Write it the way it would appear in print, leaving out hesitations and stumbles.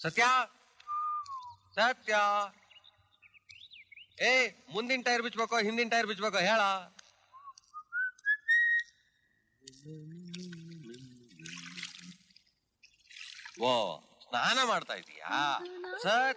ಸತ್ಯ ಸತ್ಯ ಏ ಮುಂದಿನ ಟೈರ್ ಬಿಚ್ಬೇಕೋ ಹಿಂದಿನ ಟೈರ್ ಬಿಚ್ಬೇಕೋ ಹೇಳ. ಓ ಸ್ನಾನ ಮಾಡ್ತಾ ಇದೀಯಾ ಸರ್?